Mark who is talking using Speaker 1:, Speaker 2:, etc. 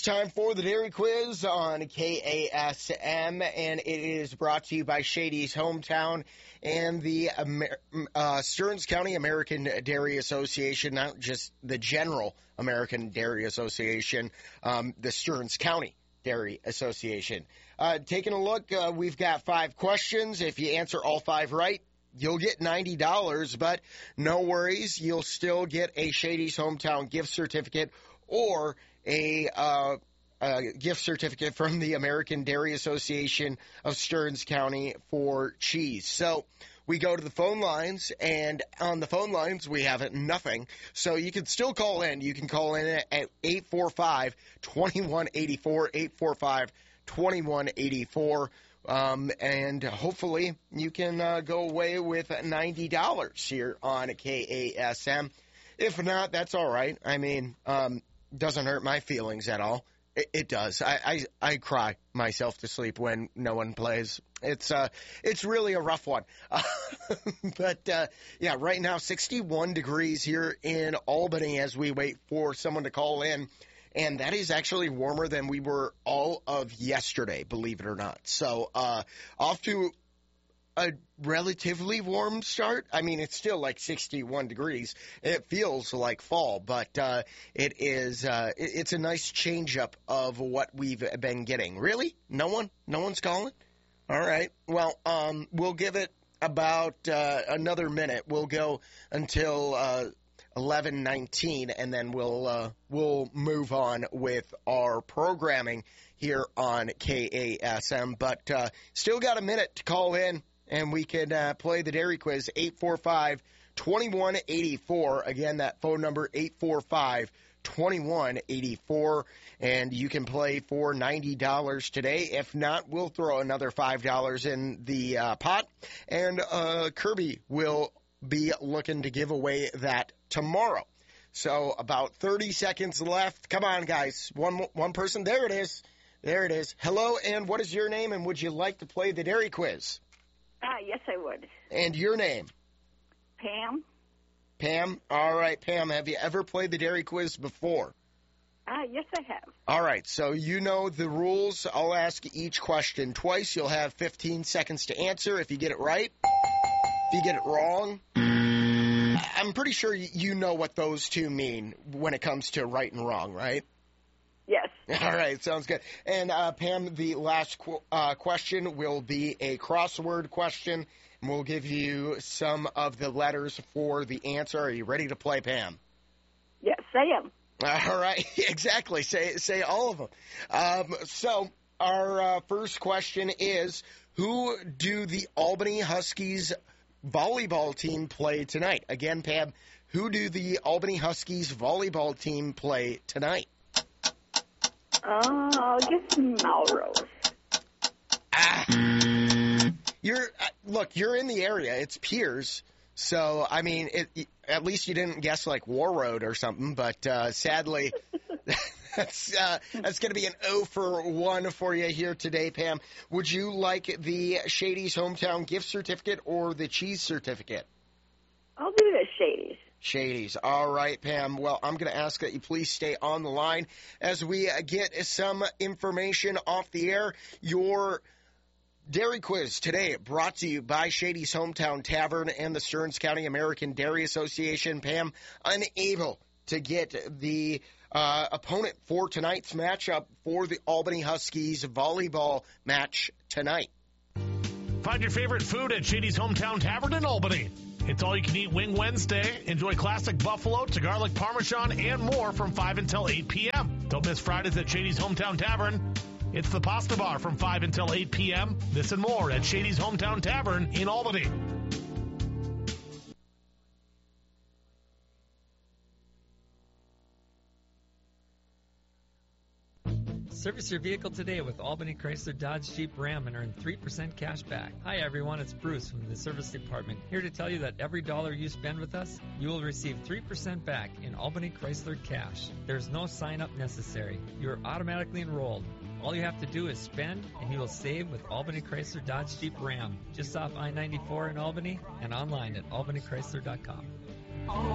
Speaker 1: It's time for the Dairy Quiz on KASM, and it is brought to you by Shady's Hometown and the Stearns County American Dairy Association, not just the general American Dairy Association, the Stearns County Dairy Association. Taking a look, we've got 5 questions. If you answer all 5 right, you'll get $90, but no worries. You'll still get a Shady's Hometown gift certificate or a gift certificate from the American Dairy Association of Stearns County for cheese. So we go to the phone lines, and on the phone lines, we have nothing. So you can still call in. You can call in at 845-2184, 845-2184. And hopefully you can go away with $90 here on KASM. If not, that's all right. I mean, doesn't hurt my feelings at all. It does. I cry myself to sleep when no one plays. It's really a rough one. But yeah, right now 61 degrees here in Albany as we wait for someone to call in. And that is actually warmer than we were all of yesterday, believe it or not. So off to a relatively warm start. I mean, it's still like 61 degrees. It feels like fall, but it is. It's a nice change up of what we've been getting. Really? No one's calling? All right. Well, we'll give it about another minute. We'll go until 11:19, and then we'll move on with our programming here on KASM. But still got a minute to call in, and we can play the Dairy Quiz, 845-2184. Again, that phone number, 845-2184. And you can play for $90 today. If not, we'll throw another $5 in the pot. And Kirby will be looking to give away that tomorrow. So about 30 seconds left. Come on, guys. One person. There it is. There it is. Hello, and what is your name, and would you like to play the Dairy Quiz?
Speaker 2: Yes, I would.
Speaker 1: And your name?
Speaker 2: Pam.
Speaker 1: Pam? All right, Pam, have you ever played the Dairy Quiz before?
Speaker 2: Yes, I have.
Speaker 1: All right, so you know the rules. I'll ask each question twice. You'll have 15 seconds to answer. If you get it right, if you get it wrong, I'm pretty sure you know what those two mean when it comes to right and wrong, right?
Speaker 2: Yes.
Speaker 1: All right, sounds good. And, Pam, the last question will be a crossword question, and we'll give you some of the letters for the answer. Are you ready to play, Pam?
Speaker 2: Yes, I am.
Speaker 1: All right, exactly. Say all of them. So our first question is, who do the Albany Huskies volleyball team play tonight? Again, Pam, who do the Albany Huskies volleyball team play tonight?
Speaker 2: I'll guess Melrose.
Speaker 1: You're in the area. It's Piers. So, I mean, at least you didn't guess like War Road or something, but sadly, that's going to be an 0 for 1 for you here today, Pam. Would you like the Shady's Hometown gift certificate or the cheese certificate?
Speaker 2: I'll do the Shady's.
Speaker 1: Shady's. All right, Pam. Well, I'm going to ask that you please stay on the line as we get some information off the air. Your Dairy Quiz today brought to you by Shady's Hometown Tavern and the Stearns County American Dairy Association. Pam, unable to get the opponent for tonight's matchup for the Albany Huskies volleyball match tonight.
Speaker 3: Find your favorite food at Shady's Hometown Tavern in Albany. It's all-you-can-eat Wing Wednesday. Enjoy classic buffalo to garlic parmesan and more from 5 until 8 p.m. Don't miss Fridays at Shady's Hometown Tavern. It's the Pasta Bar from 5 until 8 p.m. This and more at Shady's Hometown Tavern in Albany.
Speaker 4: Service your vehicle today with Albany Chrysler Dodge Jeep Ram and earn 3% cash back. Hi everyone, it's Bruce from the service department, here to tell you that every dollar you spend with us, you will receive 3% back in Albany Chrysler cash. There's no sign-up necessary. You're automatically enrolled. All you have to do is spend, and you will save with Albany Chrysler Dodge Jeep Ram, just off I-94 in Albany, and online at albanychrysler.com.